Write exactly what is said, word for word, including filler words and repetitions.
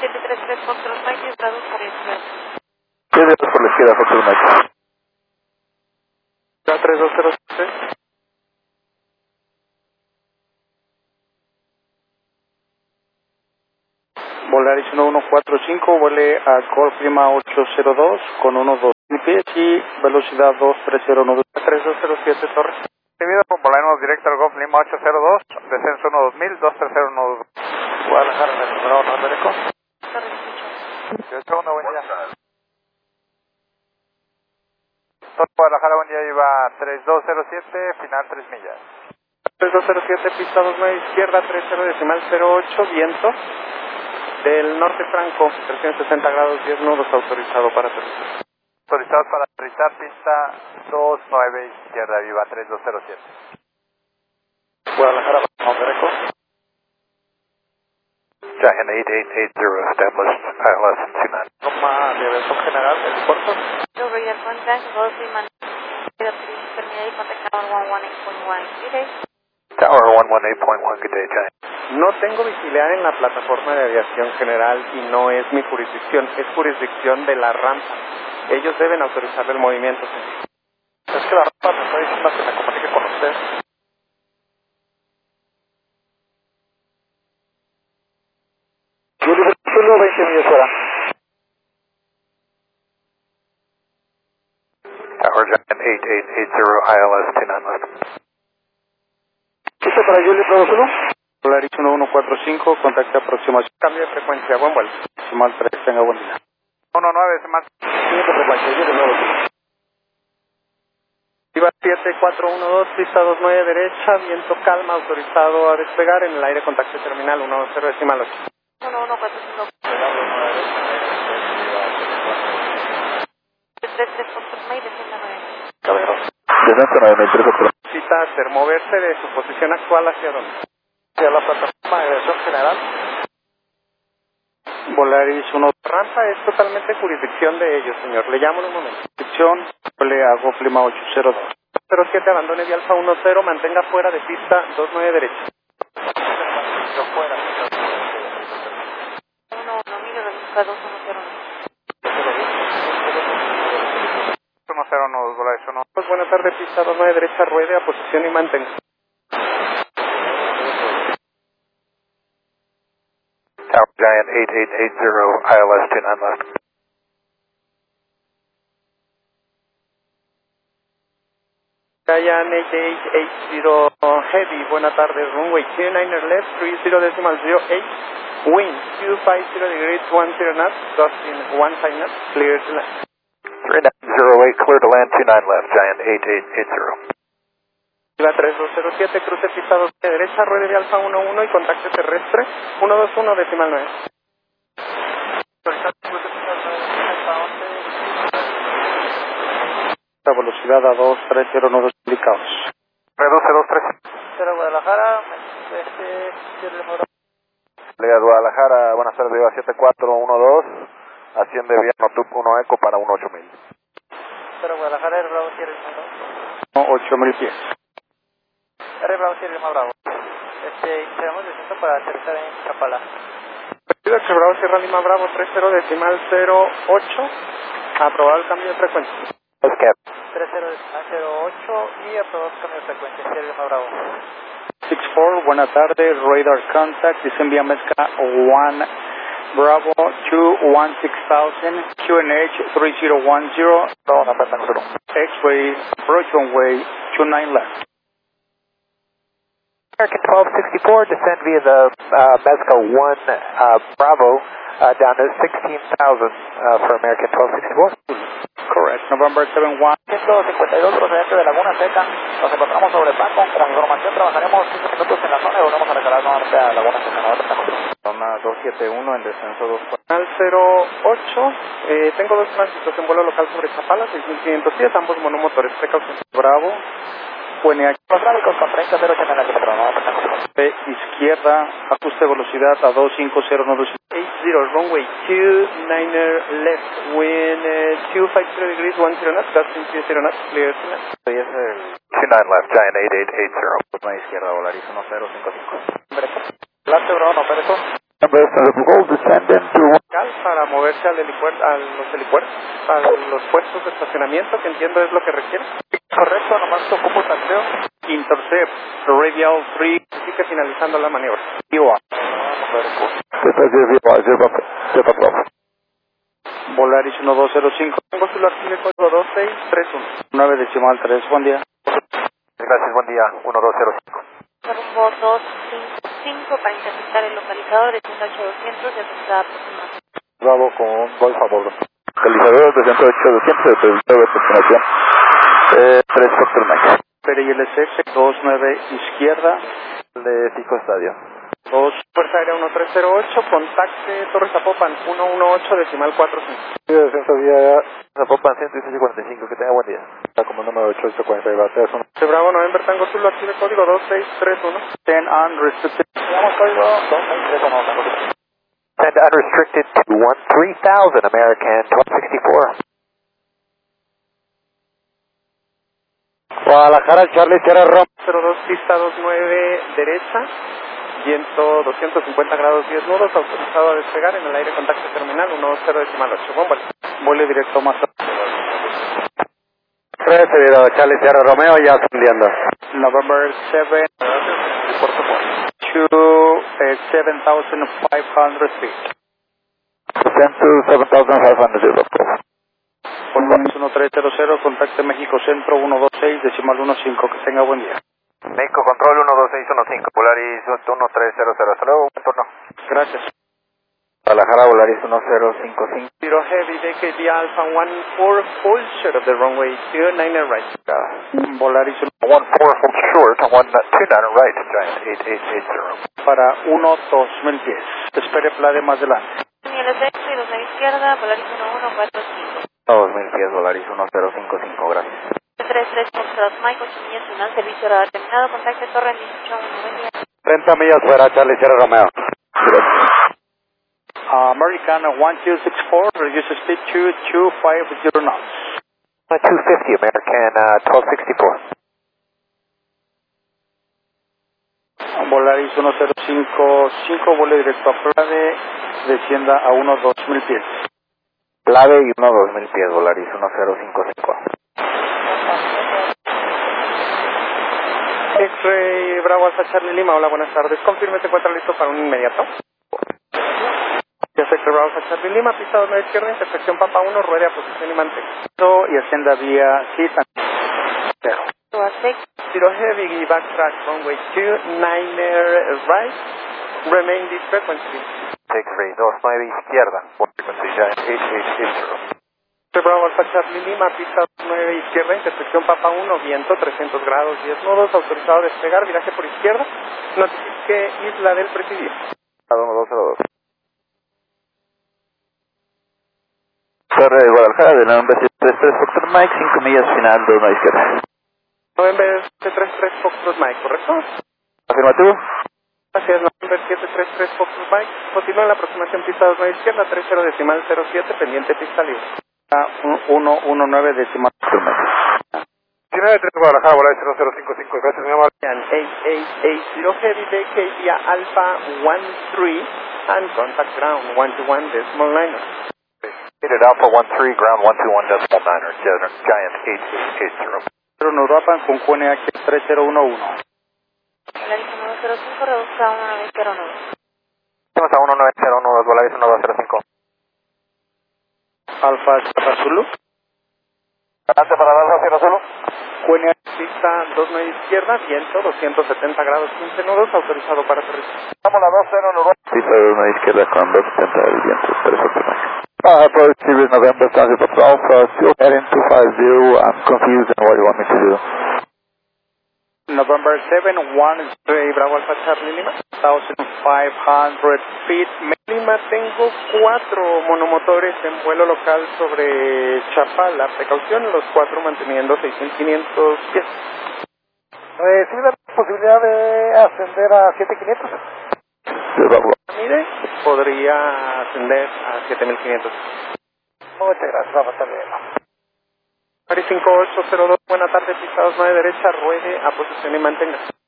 siete tres tres Foxtrot Mike, diez grados por la izquierda. diez grados por la izquierda, Foxtrot Mike. tres dos cero siete. Volaris uno uno cuatro cinco, vuele a Golf Lima ocho cero dos con uno dos pies y velocidad dos tres cero nueve. tres dos cero siete Torres. Recibido con volaremos directo al Golf Lima ocho cero dos, descenso uno dos mil, dos tres cero uno dos. Guadalajara, en el número uno, Américo. Torres, escucho. dieciocho uno, buen día. Torres Guadalajara, buen día, iba tres dos cero siete, final tres millas. tres dos cero siete, pista dos nueve izquierda, tres cero decimal cero ocho, viento. Del norte franco, trescientos sesenta grados, diez nudos, autorizado para aterrizar. Autorizados para aterrizar, pista dos nueve izquierda, viva tres dos cero siete. Guadalajara, Américo. Giant eight eight eight zero, established I L S two nine. Toma de aviación general del puerto. Yo voy al contact, dos Lima, terminada y contactado al one one eight point one. Good day. Tower one one eight point one, good day, Giant. No tengo visibilidad en la plataforma de aviación general y no es mi jurisdicción, es jurisdicción de la rampa. Ellos deben autorizar el movimiento. Es que la rampa me está diciendo que me comunique con usted. Julio veinte millas fuera. Tower Giant eight eight eight zero, I L S two nine left. ¿Listo para Julio Bravo uno? Polaris uno uno cuatro cinco, contacto aproximación. Cambio de frecuencia, buen vuelo. Decimal tres, tenga buen día. uno nueve, decimal. Siguiente frecuencia, Julio Bravo uno. Iba siete cuatro uno dos, pista dos nueve derecha, viento calma, autorizado a despegar en el aire contacto terminal uno cero decimal ocho. uno uno cuatro cinco. tres tres Foxtrot Mike, descienda nueve. Descenso nueve mil tres Foxtrot. Necesita hacer moverse de su posición actual hacia dónde. Hacia la plataforma de aviación general. Volaris uno. Rampa es totalmente jurisdicción de ellos, señor. Le llamo en un momento. Jurisdicción, le hago Lima ocho cero dos. cero siete, abandone de Alfa uno cero, mantenga fuera de pista dos nueve derecha. Yo fuera. uno uno, mil, registra dos uno cero nueve. uno cero uno, Volaris uno. Pues buenas tardes, pista dos nueve derecha, ruede a posición y mantenga. Tower Giant eight eight eight zero, I L S two nine left. Giant eight eight eight zero Heavy, buenas tardes, runway two niner left, three zero decimal zero eight, wind two five zero degrees, one zero knots, gusting one five knots, clear to land. three nine zero eight, clear to land two nine left, Giant eight eight eight zero. Iba tres dos cero siete, cruce pista dos de derecha, ruede de Alfa uno uno y contacto terrestre uno dos uno decimal nueve. La velocidad a dos tres cero nueve indicados. tres dos cero tres. Cero Guadalajara, este, Liga Guadalajara, buenas tardes, Viva siete cuatro uno dos, asciende Viano Tup uno Eco para uno ocho mil. Cero Guadalajara, R Bravo Sierra Lima ocho mil pies. R Bravo Sierra Lima Bravo. Este, tenemos descenso para aterrizar en Chapala. R Bravo Sierra Lima Bravo tres cero decimal cero ocho, aprobado el cambio de frecuencia. Escape. tres cero decimal cero ocho y aprobado el cambio de frecuencia, Sierra Lima Bravo. six four, buenas tardes, radar contact, descend vía Mezca one Bravo two one six thousand, Q N H three zero one zero, X-ray, approach runway two nine left. American twelve sixty-four, descend via the uh, Mezco one uh, Bravo uh, down to sixteen thousand uh, for American twelve sixty-four. Correct, November seven one. ciento cincuenta y dos procedente de Laguna Seca, nos encontramos sobre Paco. Como información, trabajaremos quince minutos en la zona y volvemos a recargar nuevamente a Laguna Seca. Zona dos siete uno en descenso dos. Al cero ocho, eh, tengo dos tránsitos en vuelo local sobre Chapala, seis mil quinientos diez, ambos monomotores, precaución. Bravo, U N H. Los tráficos con treinta cero ochenta en el kilómetro, no, P izquierda, ajuste de velocidad a dos cinco cero nueve eighty, runway two niner left, wind uh, two five zero degrees, one zero knots, gusting two zero knots, clear to land. Sí, es el two nine left, Giant eight eight eight zero. Una izquierda, Volaris uno cero cinco cinco. Last Bravo, no, Perezo. Number of the descendant to helipuertos, a los helipuertos, a los puestos de estacionamiento, que entiendo es lo que requiere. Correcto, nomás ocupo tacleo. Intercept, radial tres, sigue finalizando la maniobra. Iowa. Volaris uno dos cero cinco, tengo su archivo código dos seis tres uno, nueve decimal tres, buen día. Gracias, buen día, uno dos cero cinco. Rumbo dos cinco cinco para interceptar el localizador de ciento ocho doscientos de velocidad aproximada. Bravo con Golf a bordo. Localizador de ciento ocho doscientos de velocidad de aproximación. Eh, tres Foxtrot Mike. Pere y L S X, dos nueve izquierda. De Fijo Estadio. dos, Fuerza Aérea uno tres cero ocho, contacte Torre Zapopan uno uno ocho decimal cuatro cinco. Sí, descenso vía Zapopan ciento dieciocho cuarenta y cinco, que tenga buen día. Está como número ocho ocho cuarenta y bateas uno. Bravo November Tango Zulu, archivo código dos seis tres uno. ten unrestricted. Llegamos código dos seis tres uno, Tango Zulu. Send unrestricted to one three thousand American twelve sixty-four. Guadalajara, Charlie, Sierra Rom. cero dos, pista dos nueve derecha, viento doscientos cincuenta grados diez nudos, autorizado a despegar en el aire contacto terminal uno dos cero decimal ocho. Buen vuelo. Vuelo directo más. Recibido, Charlie, Sierra Romeo, ya sondeando. November seven, to seven thousand five hundred feet. Descend to seven thousand five hundred, doctor. Volaris uno tres cero cero, contacte México Centro uno dos seis decimal uno cinco, que tenga buen día. México Control uno dos seis uno cinco, Volaris uno tres cero cero, hasta luego, buen turno. Gracias. Guadalajara, Volaris uno cero cinco cinco. Zero Heavy, D K D Alpha one four, full short of the runway two nine right. Volaris one four, full short, one two nine right, Giant eight eight eight zero. para uno dos mil pies. Espere plade más adelante. L S X y dos nueve izquierda, Volaris uno uno cuatro cinco. dos mil pies, Volaris uno cero cinco cinco, gracias. tres tres Foxtrot Mike, ocho millas final, servicio radar terminado, contacte Torre dieciocho uno, buen día. treinta millas fuera, Charlie, Sierra Romeo. Gracias. Uh, American one two six four, reduce speed to two five zero knots. two fifty American uh, twelve sixty-four. Volaris uno cero cinco cinco, vuelo directo a Plade, descienda a uno dos mil pies. Plave y uno dos mil pies, Volaris uno cero cinco cinco. X-Ray Bravo Alfa Charlie Lima, hola, buenas tardes. Confirme, se encuentra listo para un inmediato. Ya sé que Bravo Alfa Charlie Lima, pista dos nueve izquierda, intersección Pampa uno, ruede a posición y mantenimiento y ascienda vía Cita. Cero. Zero Heavy, backtrack runway two nine right, remain this frequency. X-Ray dos nueve izquierda, frequency Giant eight eight eight zero. Bravo Alfa Charlie Lima, pista dos nueve izquierda, intersección Papa uno, viento trescientos grados diez nudos, autorizado a despegar, viraje por izquierda, notifique Isla del Presidio. uno dos cero dos. Torre de Guadalajara, de November siete tres tres Foxtrot Mike, cinco millas final, dos nueve izquierda. November siete tres tres Foxtrot Mike, ¿correcto? Afirmativo. Así es, November siete tres tres Foxtrot Mike, continúa en la aproximación pista dos nueve izquierda, tres cero decimal cero siete, pendiente pista libre. uno uno nueve decimal. diecinueve tres Guadalajara, Volaris uno cero cinco cinco, gracias, mi amor. eight eight eight zero Heavy, D K via Alpha one three, and contact ground one two one decimal niner. Headed Alpha one three, ground one two one decimal niner, Giant eight eight eight zero. Nuruapan con Q N H tres cero uno uno. Volaris uno dos cero cinco, reduzca a uno nueve cero nueve. Estamos a uno nueve cero uno, Volaris uno dos cero cinco. Alfa Sierra Zulu. Adelante para Alfa Sierra Zulu. Q N H pista dos nueve izquierda, viento doscientos setenta grados quince nudos, autorizado para aterrizar. Vamos a la dos cero Noruega. Pista dos nueve izquierda con doscientos setenta del viento, tres Foxtrot Mike. Uh, Approach Series November, Transit of Alpha, still heading two five zero, I'm confused on what you want me to do. November seven one, Bravo Alfa Charlie Lima, fifteen hundred feet. Lima, tengo cuatro monomotores en vuelo local sobre Chapala. Precaución, los cuatro manteniendo seis mil quinientos pies. Eh, ¿Sí la posibilidad de ascender a siete mil quinientos? Mire, podría ascender a siete mil quinientos. Muchas gracias, vamos a ver. Ari cinco ocho cero dos, buena tarde, pista dos nueve derecha, ruede a posición y mantenga.